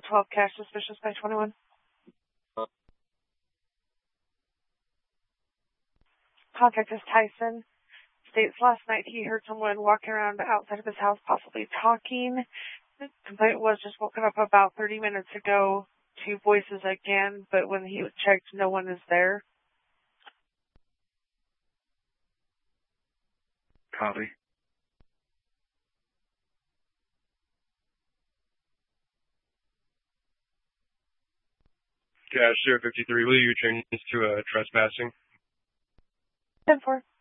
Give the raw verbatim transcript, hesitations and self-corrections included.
twelve cash suspicious by twenty-one. Contact is Tyson. States last night he heard someone walking around outside of his house, possibly talking. The complaint was just woken up about thirty minutes ago. Two voices again, but when he checked, no one is there. Copy. Yeah, Sheriff fifty-three, will you change this to uh, trespassing? ten four.